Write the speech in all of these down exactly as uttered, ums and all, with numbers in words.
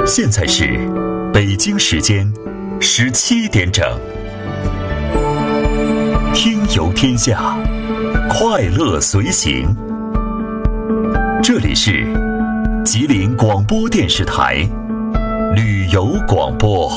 现在是北京时间十七点整。听游天下，快乐随行。这里是吉林广播电视台旅游广播。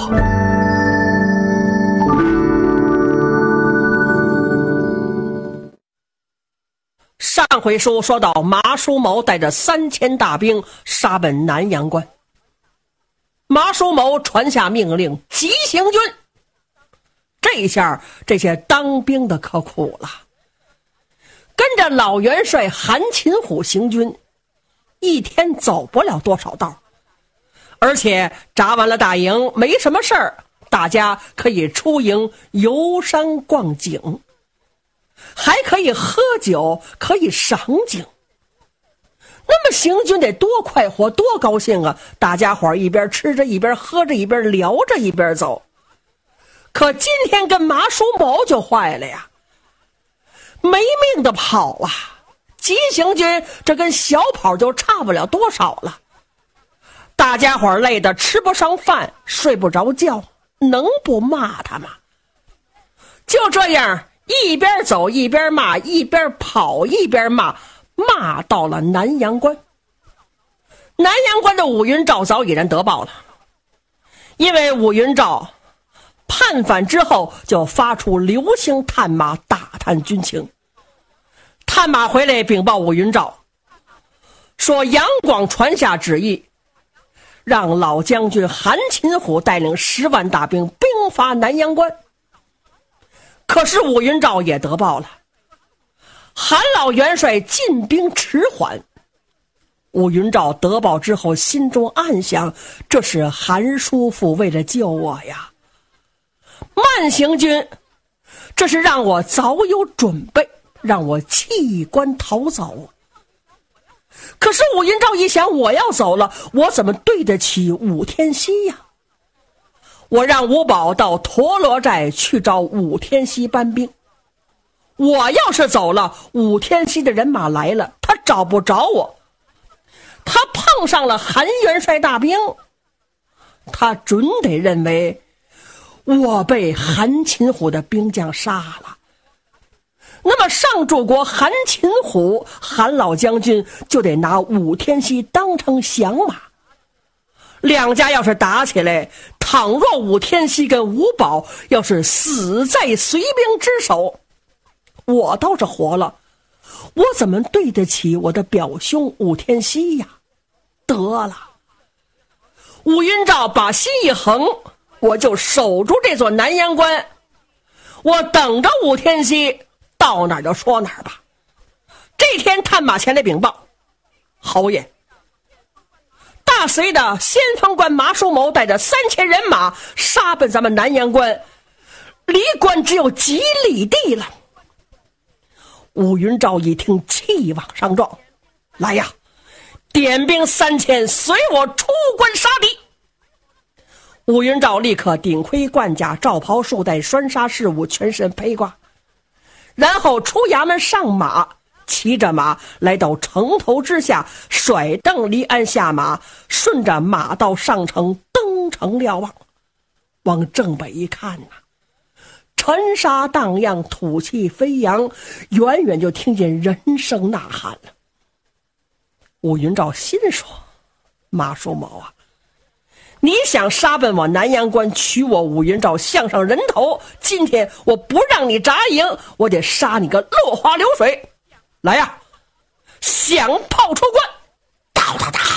上回书说到，马叔谋带着三千大兵杀奔南阳关。马叔谋传下命令，急行军。这下这些当兵的可苦了，跟着老元帅韩擒虎行军，一天走不了多少道，而且扎完了大营没什么事儿，大家可以出营游山逛景，还可以喝酒，可以赏景。那么行军得多快活，多高兴啊！大家伙一边吃着一边喝着一边聊着一边走。可今天跟马叔谋就坏了呀，没命的跑啊！急行军这跟小跑就差不了多少了。大家伙累得吃不上饭，睡不着觉，能不骂他吗？就这样一边走一边骂，一边跑一边骂，骂到了南阳关。南阳关的武云照早已然得报了，因为武云照叛反之后就发出流星探马打探军情。探马回来禀报武云照，说杨广传下旨意，让老将军韩擒虎带领十万大兵兵伐南阳关。可是武云照也得报了，韩老元帅进兵迟缓。武云照得报之后，心中暗想，这是韩叔父为了救我呀。慢行军，这是让我早有准备，让我弃关逃走。可是武云照一想，我要走了，我怎么对得起武天锡呀？我让吴宝到陀螺寨去找武天锡搬兵。我要是走了，武天锡的人马来了，他找不着我，他碰上了韩元帅大兵，他准得认为我被韩擒虎的兵将杀了。那么上柱国韩擒虎，韩老将军就得拿武天锡当成响马。两家要是打起来，倘若武天锡跟吴宝要是死在隋兵之手，我倒是活了，我怎么对得起我的表兄武天锡呀？得了，武云照把心一横，我就守住这座南阳关，我等着武天锡到哪儿就说哪儿吧。这天探马前来禀报，侯爷，大隋的先锋官马叔谋带着三千人马杀奔咱们南阳关，离关只有几里地了。武云照一听，气往上撞，来呀，点兵三千，随我出关杀敌。武云照立刻顶盔贯甲，罩袍束带，拴纱饰物，全身披挂，然后出衙门上马，骑着马来到城头之下，甩蹬离鞍下马，顺着马道上城，登城瞭望。往正北一看呐、啊，尘沙荡漾，土气飞扬，远远就听见人声呐喊了。武云照心说，马叔谋啊，你想杀奔我南阳关，取我武云照项上人头，今天我不让你扎营，我得杀你个落花流水。来呀，响炮出关，哒哒哒，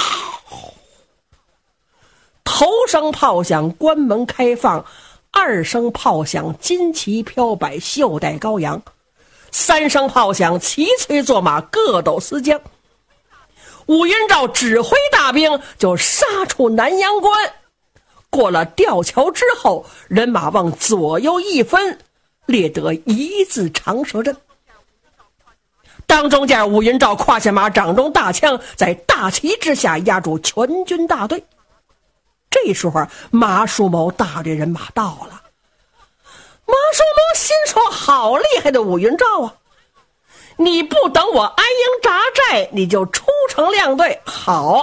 头声炮响，关门开放，二声炮响，旌旗飘摆，袖带高扬，三声炮响，齐催作马，各斗丝缰。武云照指挥大兵就杀出南阳关，过了吊桥之后，人马往左右一分，列得一字长蛇阵。当中间武云照胯下马，掌中大枪，在大旗之下压住全军大队。这时候马叔谋大队人马到了，马叔谋心说，好厉害的武云照啊，你不等我安营扎寨，你就出城亮队，好，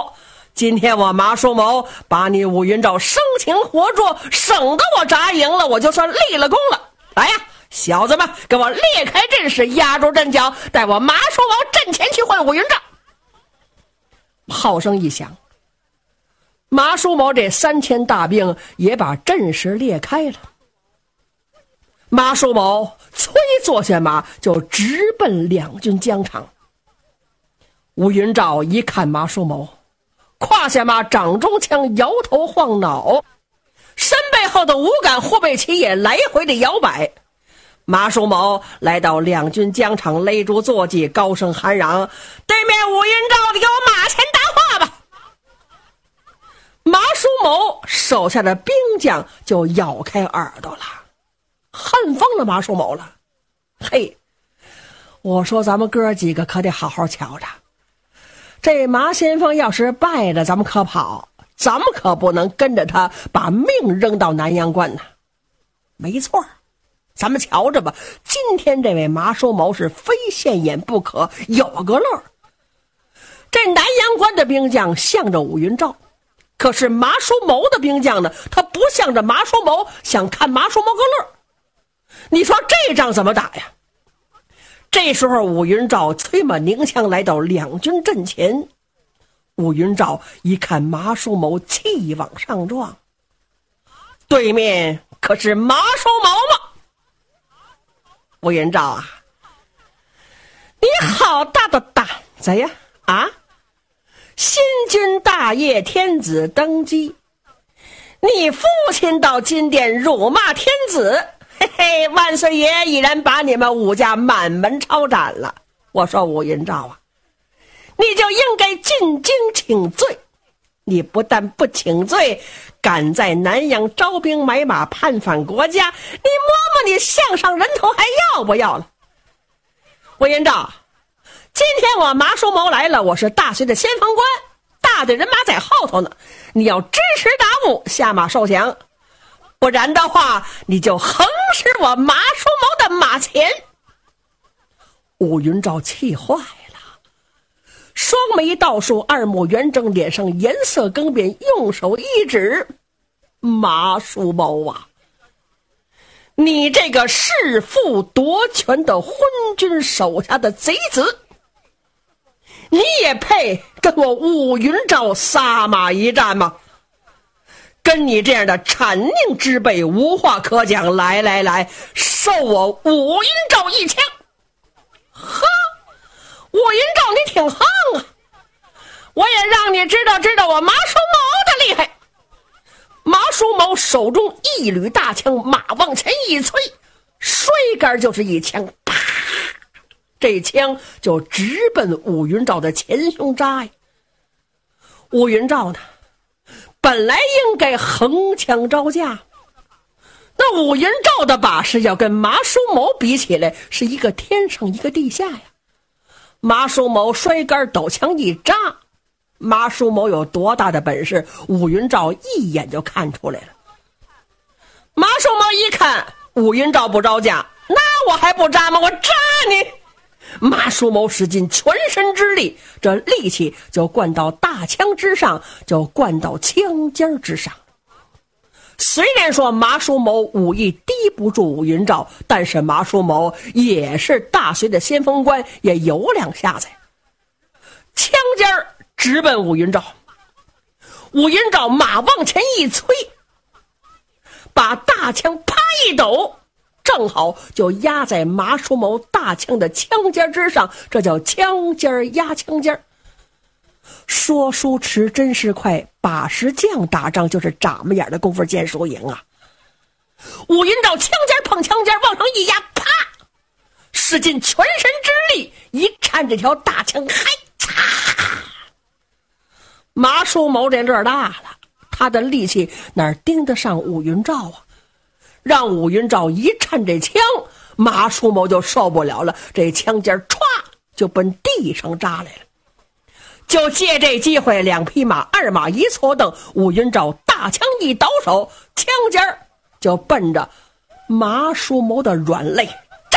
今天我马叔谋把你武云照生擒活捉，省得我扎赢了，我就算立了功了。来呀，小子们，给我裂开阵势，压住阵脚，带我马叔谋阵前去换武云照。炮声一响，马叔谋这三千大兵也把阵势裂开了。马叔谋催坐下马，就直奔两军疆场。武云照一看马叔谋，胯下马掌中枪，摇头晃脑，身背后的五杆护卫旗也来回的摇摆。马叔谋来到两军疆场，勒住坐骑，高声喊嚷：对面武云照的，给我马前答话吧！马叔谋手下的兵将就咬开耳朵了，恨疯了马叔谋了。嘿，我说咱们哥几个可得好好瞧着，这马先锋要是败了，咱们可跑，咱们可不能跟着他把命扔到南阳关呢。没错，咱们瞧着吧，今天这位马叔谋是非现眼不可，有个乐。这南阳关的兵将向着武云照，可是马叔谋的兵将呢，他不向着马叔谋，想看马叔谋个乐。你说这仗怎么打呀？这时候武云照催马拧枪来到两军阵前。武云照一看马叔谋气往上撞，对面可是马叔谋吗？武云照啊，你好大的胆子呀！啊，新君大业，天子登基，你父亲到金殿辱骂天子，嘿嘿，万岁爷已然把你们武家满门抄斩了。我说武云照啊，你就应该进京请罪。你不但不请罪，敢在南阳招兵买马，叛反国家，你摸摸你项上人头还要不要了？武云照，今天我马叔谋来了，我是大隋的先锋官，大的人马在后头呢，你要支持大幕，下马受降，不然的话你就横尸我马叔谋的马前。武云照气坏了，双眉倒竖，二目圆睁，脸上颜色更变，用手一指：马叔谋啊，你这个弑父夺权的昏君手下的贼子，你也配跟我武云照撒马一战吗？跟你这样的谄佞之辈无话可讲，来来来，受我武云照一枪！呵，武云照你挺横啊，我也让你知道知道我马叔谋的厉害。马叔谋手中一缕大枪，马往前一催，摔杆就是一枪，啪！这枪就直奔武云照的前胸扎呀。武云照呢，本来应该横枪招架，那武云照的把式要跟马叔谋比起来，是一个天上一个地下呀。马叔谋摔杆抖枪一扎，马叔谋有多大的本事，武云照一眼就看出来了。马叔谋一看武云照不招架，那我还不扎吗？我扎你！马叔谋使尽全身之力，这力气就灌到大枪之上，就灌到枪尖之上。虽然说马叔谋武艺敌不住武云照，但是马叔谋也是大隋的先锋官，也有两下子。枪尖直奔武云照，武云照马往前一催，把大枪啪一抖，正好就压在马叔谋大枪的枪尖之上，这叫枪尖压枪尖。说书迟，真是快，把式将打仗就是眨巴眼的功夫见输赢啊！武云照枪尖碰枪尖，往上一压，啪，使尽全身之力一颤这条大枪，嗨，嚓！马叔谋这乐大了，他的力气哪盯得上武云照啊？让武云照一颤这枪，马叔谋就受不了了，这枪尖歘就奔地上扎来了。就借这机会，两匹马二马一错蹬，武云照大枪一倒手，枪尖儿就奔着马叔谋的软肋炸。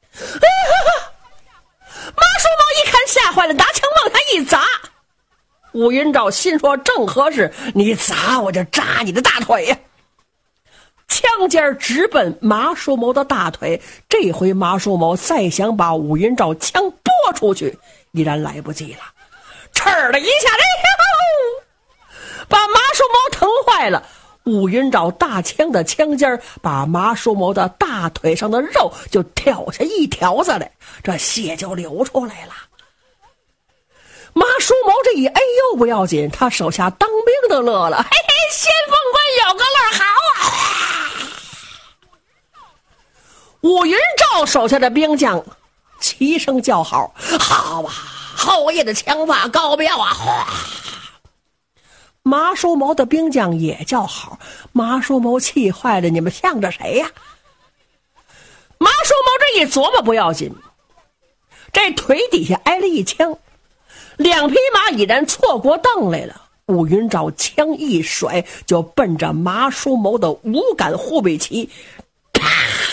啊！马叔谋一看吓坏了，拿枪往下一砸， 武云昭心说正合适，你砸我就扎你的大腿呀！枪尖直奔马叔谋的大腿，这回马叔谋再想把武云昭枪拨出去，依然来不及了。哧的一下，把马叔谋疼坏了。武云昭大枪的枪尖把马叔谋的大腿上的肉就挑下一条子来，这血就流出来了。马叔谋这一哎呦不要紧，他手下当兵的乐了，嘿嘿，先锋官有个乐好啊！武云昭手下的兵将齐声叫好，好啊，后爷的枪法高标啊！马叔谋的兵将也叫好，马叔谋气坏了，你们向着谁呀？马叔谋这一琢磨不要紧，这腿底下挨了一枪，两匹马已然错过凳来了。武云昭枪一甩，就奔着马叔谋的五杆护背旗，啪！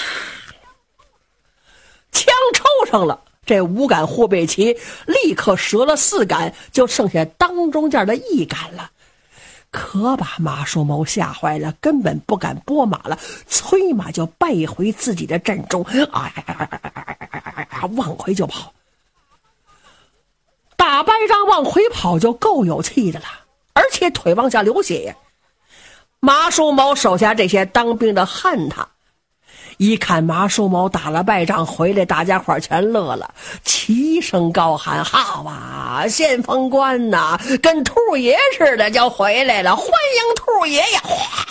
枪抽上了，这五杆护背旗立刻折了四杆，就剩下当中间的一杆了。可把马叔谋吓坏了，根本不敢拨马了，催马就败回自己的阵中，啊，往回就跑。大败仗往回跑就够有气的了，而且腿往下流血呀。马叔谋手下这些当兵的恨他，一看马叔谋打了败仗回来，大家伙全乐了，齐声高喊：好啊，先锋官呐，跟兔爷似的就回来了，欢迎兔爷呀！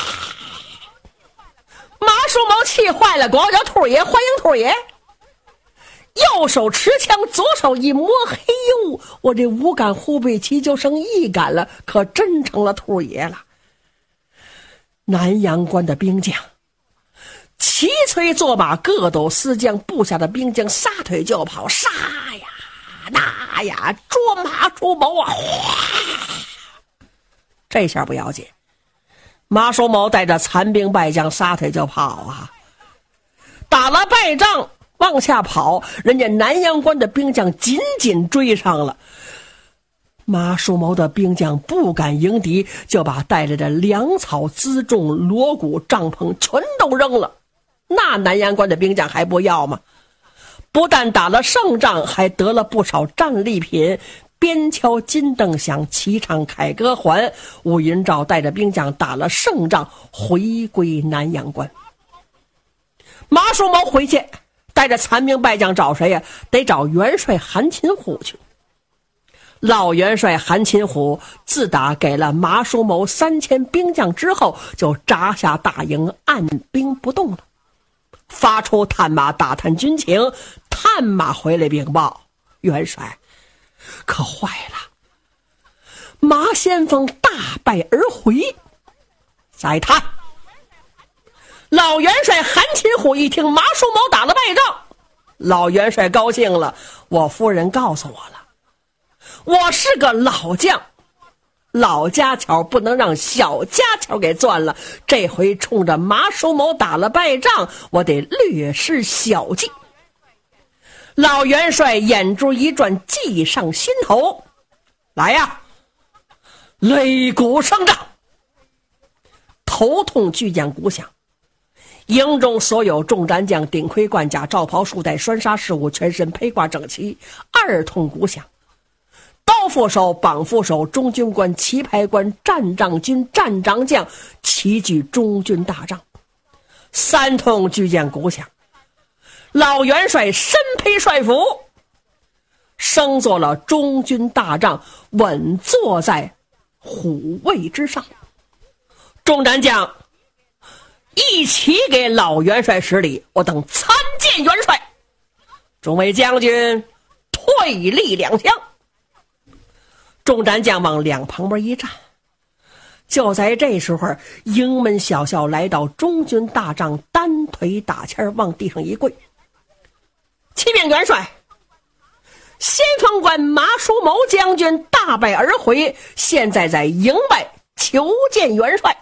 马叔谋气坏了，光叫兔爷，欢迎兔爷。右手持枪，左手一摸，嘿呦，我这五杆护背旗就剩一杆了，可真成了兔爷了。南阳关的兵将齐催坐马，各斗四将，部下的兵将撒腿就跑，杀呀那呀，捉马叔谋啊！这下不要紧，马叔谋带着残兵败将撒腿就跑啊！打了败仗往下跑，人家南阳关的兵将紧紧追上了。马叔谋的兵将不敢迎敌，就把带来的粮草、辎重、锣鼓、帐篷全都扔了。那南阳关的兵将还不要吗？不但打了胜仗，还得了不少战利品，边敲金镫响，齐唱凯歌还。武云昭带着兵将打了胜仗，回归南阳关。马叔谋回去带着残兵败将找谁呀？得找元帅韩擒虎去。老元帅韩擒虎自打给了马叔谋三千兵将之后，就扎下大营，按兵不动了。发出探马打探军情，探马回来禀报：元帅，可坏了，马先锋大败而回。再探。老元帅韩擒虎一听马叔谋打了败仗，老元帅高兴了，我夫人告诉我了，我是个老将，老家巧不能让小家巧给钻了，这回冲着马叔谋打了败仗，我得略施小计。老元帅眼珠一转，计上心头，来呀，擂鼓声仗。头痛巨将鼓响，营中所有众战将顶盔贯甲，罩袍束带，栓纱饰物，全身披挂整齐。二通鼓响，刀斧手、绑斧手、中军官、旗牌官、战仗军、战长将齐聚中军大帐。三通巨将鼓响，老元帅身披帅服，升坐了中军大帐，稳坐在虎位之上。众战将一起给老元帅施礼，我等参见元帅。众位将军退立两厢。众战将往两旁边一站。就在这时候，营门小校来到中军大帐，单腿打签往地上一跪。启禀元帅，先锋官马叔谋将军大败而回，现在在营外求见元帅。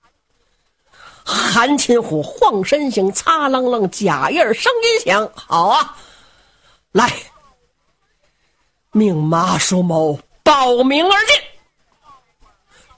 韩擒虎晃身形，擦楞楞甲印声音响，好啊，来，命马叔谋报名而进。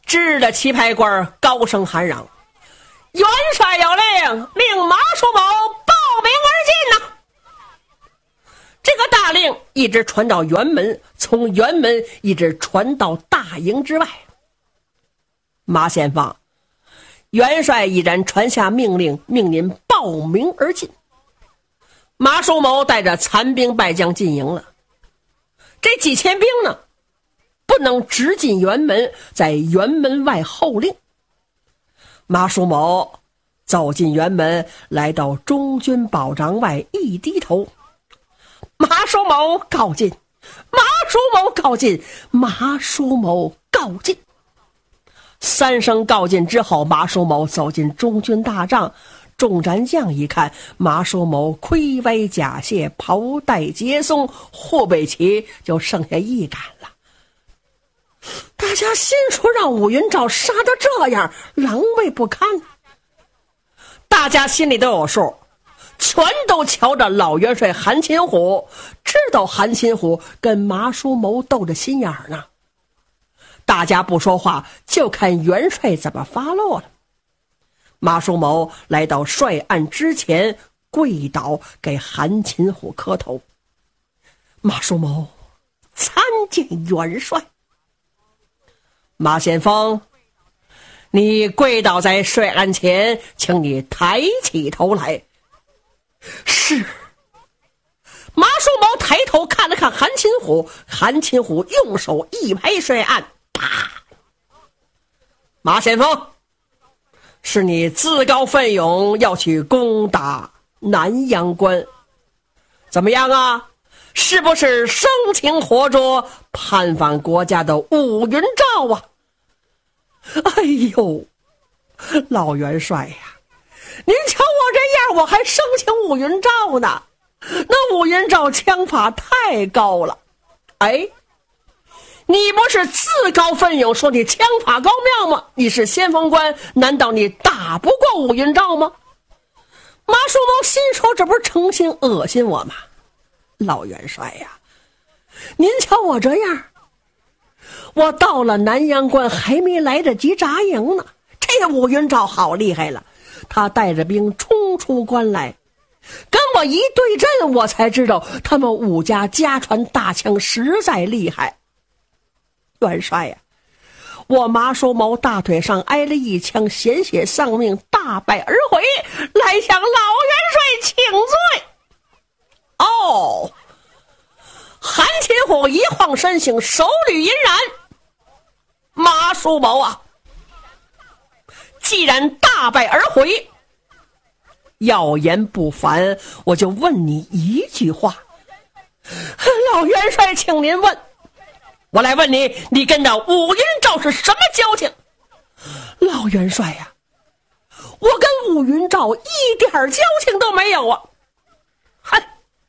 支着旗牌官高声喊嚷：元帅有令，令马叔某报名而进呐！这个大令一直传到辕门，从辕门一直传到大营之外。马先锋，元帅已然传下命令，命您报名而进。马叔谋带着残兵败将进营了。这几千兵呢，不能直进辕门，在辕门外候令。马叔谋走进辕门，来到中军保障外，一低头，马叔谋告进，马叔谋告进，马叔谋告进。三声告进之后，马叔谋走进中军大帐。众战将一看，马叔谋盔歪甲卸，袍带皆松，护背旗就剩下一杆了。大家心说，让武云照杀得这样，狼狈不堪。大家心里都有数，全都瞧着老元帅韩擒虎，知道韩擒虎跟马叔谋斗着心眼呢。大家不说话，就看元帅怎么发落了。马叔谋来到帅案之前，跪倒给韩擒虎磕头。马叔谋参见元帅。马先锋，你跪倒在帅案前，请你抬起头来。是。马叔谋抬头看了看韩擒虎，韩擒虎用手一拍帅案，啪！马先锋，是你自告奋勇要去攻打南阳关，怎么样啊？是不是生擒活捉叛反国家的武云照啊？哎呦，老元帅呀，您瞧我这样，我还生擒武云照呢？那武云照枪法太高了。哎，你不是自告奋勇说你枪法高妙吗？你是先锋官，难道你打不过武云照吗？马叔谋心说，这不是诚心恶心我吗？老元帅呀，您瞧我这样，我到了南阳关还没来得及扎营呢，这武云照好厉害了，他带着兵冲出关来，跟我一对阵，我才知道他们武家家传大枪实在厉害。元帅呀，我马叔谋大腿上挨了一枪，鲜血丧命，大败而回，来向老元帅请罪。哦，韩擒虎一晃身形，手捋银髯。马叔谋啊，既然大败而回，要言不凡，我就问你一句话。老元帅，请您问。我来问你，你跟着武云照是什么交情？老元帅呀，我跟武云照一点交情都没有啊！哼！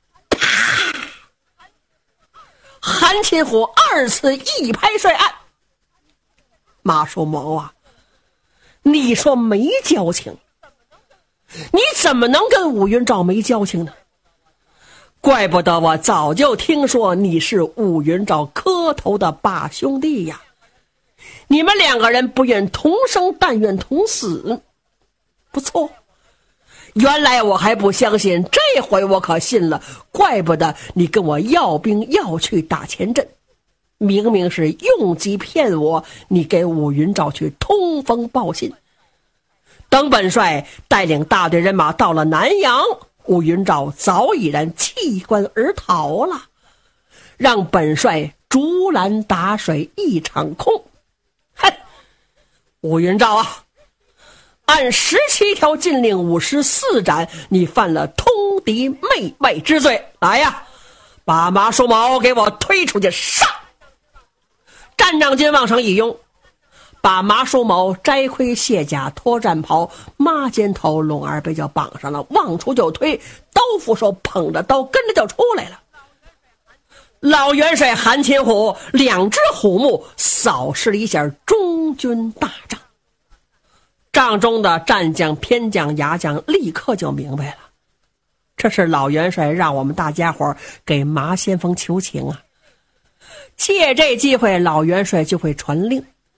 韩擒虎二次一拍帅案。马叔谋啊，你说没交情，你怎么能跟武云照没交情呢？怪不得我早就听说你是武云照磕头的把兄弟呀！你们两个人不愿同生，但愿同死。不错，原来我还不相信，这回我可信了。怪不得你跟我要兵要去打前阵，明明是用计骗我，你给武云照去通风报信。等本帅带领大队人马到了南阳，武云照早已然弃关而逃了，让本帅竹篮打水一场空。哼，武云照啊，按十七条禁令五十四斩，你犯了通敌媚外之罪。来呀，把马叔谋给我推出去上！战仗军往上一拥，把马叔谋摘盔卸甲脱战袍，抹肩头龙二背就绑上了，往出就推，刀斧手捧着刀跟着就出来了。老元帅韩擒虎两只虎目扫视了一下中军大帐，帐中的战将偏将牙将立刻就明白了，这是老元帅让我们大家伙给马先锋求情啊。借这机会，老元帅就会传令，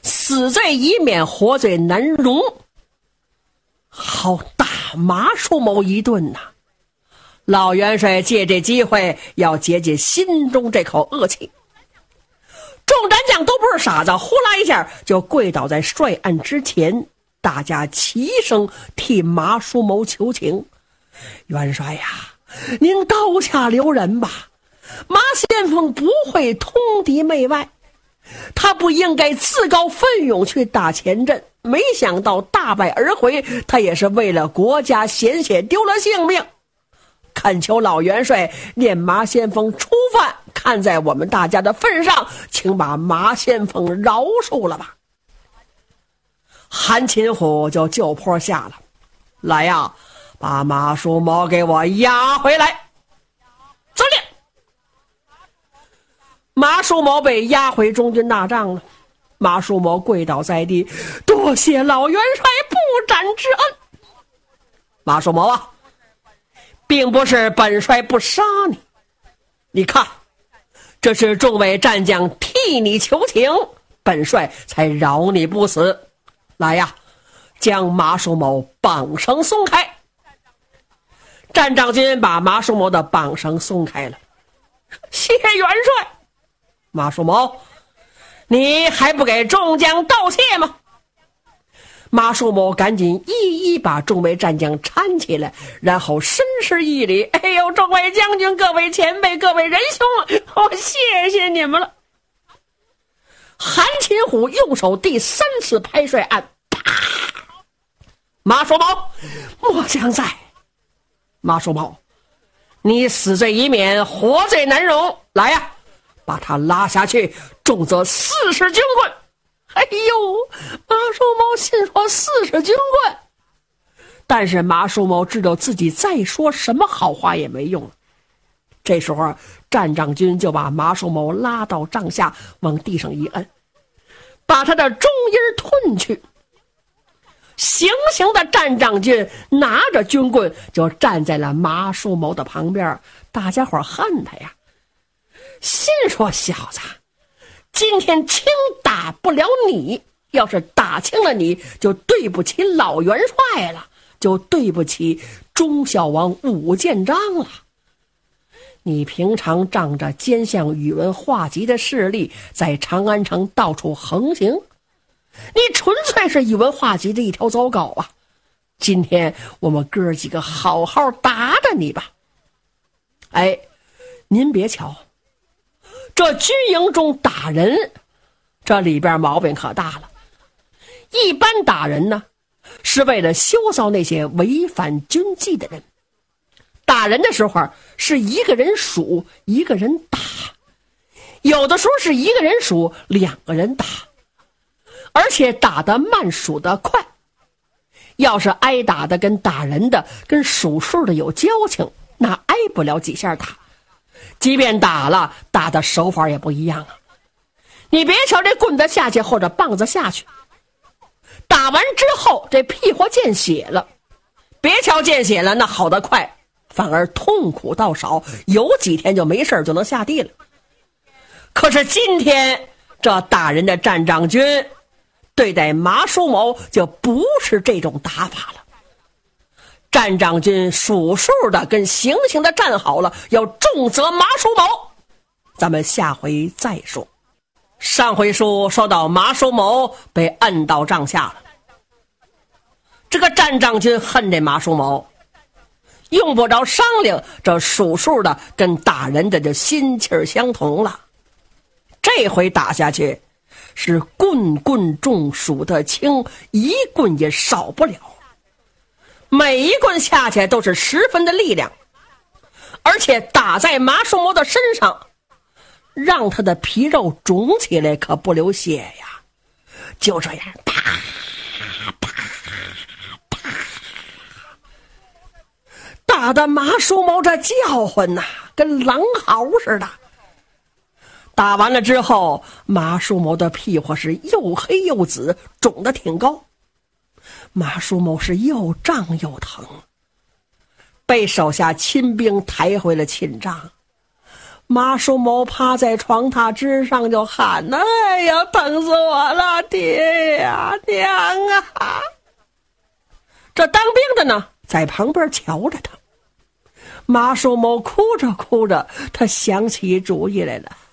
死罪已免，活罪难容，好打马叔谋一顿呐、啊！老元帅借这机会要解解心中这口恶气。众战将都不是傻子，呼啦一下就跪倒在帅案之前，大家齐声替马叔谋求情：元帅呀，您刀下留人吧，马先锋不会通敌媚外，他不应该自告奋勇去打前阵，没想到大败而回，他也是为了国家鲜血丢了性命。恳求老元帅念马先锋初犯，看在我们大家的份上，请把马先锋饶恕了吧。韩擒虎就就坡下了，来呀，把马叔谋给我押回来。遵令。马叔谋被押回中军大帐了。马叔谋跪倒在地，多谢老元帅不斩之恩。马叔谋啊，并不是本帅不杀你，你看，这是众位战将替你求情，本帅才饶你不死。来呀，将马叔谋绑绳松开。战将军把马叔谋的绑绳松开了。谢元帅。马叔谋，你还不给众将道谢吗？马叔谋赶紧一一把众位战将搀起来，然后深施一礼：哎呦，众位将军、各位前辈、各位仁兄，我谢谢你们了。韩擒虎用手第三次拍帅案，啪！马叔谋，末将在。马叔谋，你死罪已免，活罪难容。来呀，把他拉下去，重则四十军棍。哎呦，马叔谋心说四十军棍，但是马叔谋知道自己再说什么好话也没用了。这时候战将军就把马叔谋拉到帐下，往地上一摁，把他的中音吞去。行刑的战将军拿着军棍就站在了马叔谋的旁边，大家伙恨他呀，心说小子，今天轻打不了你，要是打轻了你，就对不起老元帅了，就对不起忠孝王武建章了。你平常仗着奸相宇文化及的势力，在长安城到处横行，你纯粹是宇文化及的一条走狗啊！今天我们哥几个好好打打你吧。哎，您别瞧，这军营中打人，这里边毛病可大了。一般打人呢，是为了羞臊那些违反军纪的人。打人的时候是一个人数一个人打，有的时候是一个人数两个人打，而且打得慢数得快。要是挨打的跟打人的跟数数的有交情，那挨不了几下打，即便打了，打的手法也不一样啊。你别瞧这棍子下去或者棒子下去，打完之后这屁股见血了，别瞧见血了，那好得快，反而痛苦倒少，有几天就没事就能下地了。可是今天这打人的战将军对待马叔谋就不是这种打法了。战将军数数的跟行刑的站好了，要重责马叔谋，咱们下回再说。上回书说到马叔谋被摁到帐下了，这个战将军恨这马叔谋，用不着商量，这数数的跟打人的就心气儿相同了。这回打下去是棍棍中数得轻，一棍也少不了，每一棍下去都是十分的力量，而且打在马叔谋的身上，让他的皮肉肿起来，可不流血呀。就这样啪啪啪，打得马叔谋这叫唤呐、啊，跟狼嚎似的。打完了之后，马叔谋的屁股是又黑又紫，肿得挺高。马叔谋是又胀又疼，被手下亲兵抬回了寝帐。 马叔谋趴在床榻之上就喊：“哎呀，疼死我了，爹呀，娘啊！”这当兵的呢，在旁边瞧着他。马叔谋哭着哭着，他想起主意来了。